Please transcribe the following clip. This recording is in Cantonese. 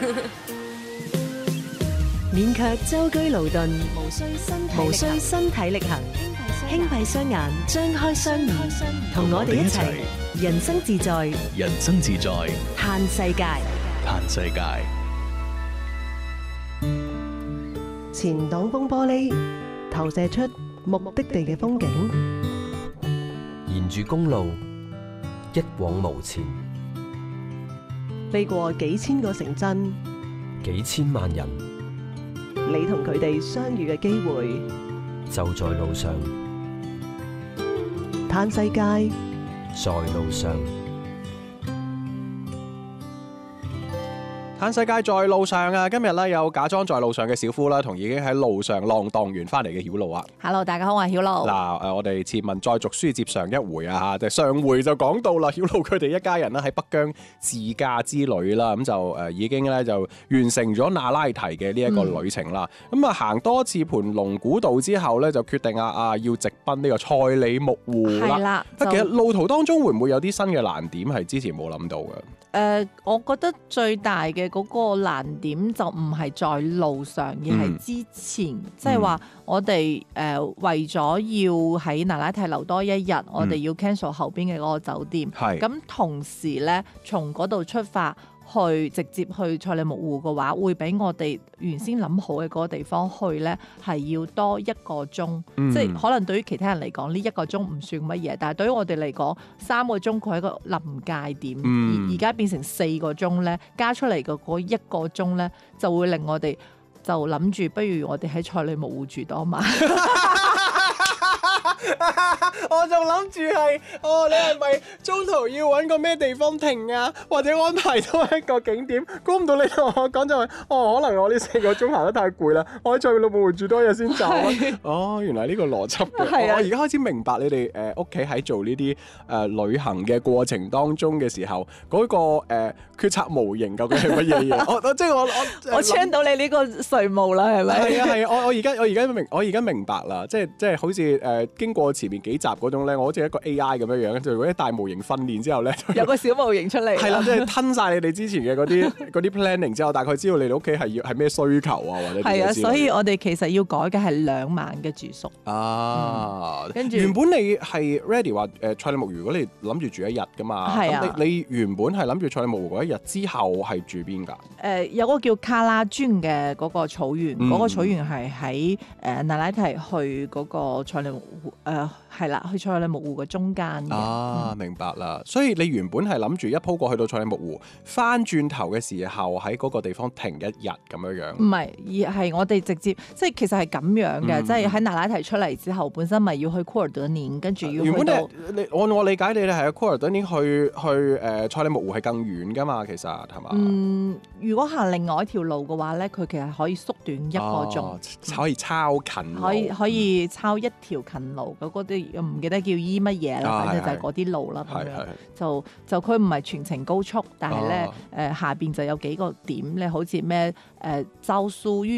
勉強舟車勞頓，無需身體力行，輕閉雙眼，張開雙耳，同我哋一齊人生自在， 人生自在， 嘆世界。 嘆世界。 前擋風玻璃投射出目的地嘅風景， 沿住公路一往無前， 飛過幾千個城鎮， 幾千萬人， 你同佢哋相遇嘅機會就在路上。 嘆世界， 在路上。 嘆世界在路上啊！今日咧有假裝在路上嘅小夫啦，同已經喺路上浪蕩完翻嚟嘅曉露啊。 Hello， 大家好，我係曉露。 嗱，我哋前文再續書接上一回啊嚇，上回就講到啦，曉露佢哋一家人啦喺北疆自駕之旅啦，咁就已經咧就完成咗那拉提嘅呢一個旅程啦。咁啊行多次盤龍古道之後咧，就決定要直奔呢個賽里木湖啦。係啦，其實路途當中會唔會有啲新嘅難點係之前冇諗到嘅？ 我覺得最大嘅嗰個難點就唔係在路上，而係之前，即係話我哋為咗要喺那拉提留多一日，我哋要 cancel 後邊嘅嗰個酒店。咁同時咧，從嗰度出發直接去賽里木湖嘅話，會比我哋原先諗好嘅嗰個地方去咧係要多1個鐘。即係可能對於其他人嚟講，呢1個鐘唔算乜嘢，但係對於我哋嚟講，3個鐘佢係一個臨界點。而家變成4個鐘咧，加出嚟嘅嗰1個鐘咧，就會令我哋就諗住，不如我哋喺賽里木湖住多晚。 我仲諗住係，你係咪中途要揾個咩地方停啊？或者安排多一個景點？估唔到你同我講就係，可能我呢4個鐘行得太攰啦，我喺賽里木湖住多日先走啊。原來呢個邏輯嘅。我而家開始明白你哋屋企喺做呢啲旅行嘅過程當中嘅時候，嗰個決策模型究竟係乜嘢嘢？即係我聽到你呢個稅務啦，係咪？ 係啊，我而家明白啦，即係好似經過前面幾集嗰種咧，我好似一個 AI 咁樣樣，就嗰啲大模型訓練之後咧， 有個小模型出嚟。 係啦，即係吞晒你哋之前嘅嗰啲 planning 之後，大概知道你哋屋企係咩需求啊，或者係啊，所以我哋其實要改嘅係2晚嘅住宿啊。 跟住原本你係 ready 話賽里木湖，如果你諗住住一日噶嘛，咁你原本係諗住賽里木湖嗰一日之後係住邊㗎？ 有個叫卡拉尊嘅嗰個草原，嗰個草原係喺那拉提去嗰個賽里木湖。係啦，去賽里木湖嘅中間嘅。 明白啦。所以你原本係諗住一鋪過去到賽里木湖，翻轉頭嘅時候喺嗰個地方停一日咁樣樣。 唔係，而係我哋直接即係其實係咁樣嘅，即係喺那拉提出嚟之後，本身咪要去庫爾德年，跟住要去到。 你按我理解，你哋係喺庫爾德年去賽里木湖係更遠㗎嘛？其實係嘛？ 如果行另外一條路嘅話咧，佢其實可以縮短1個鐘， 可以抄近路， 可以抄一條近路嗰啲。唔記得叫乜嘢啦，反正就係嗰啲路啦。咁樣就佢唔係全程高速，但係咧下邊就有幾個點咧，好似咩周蘇於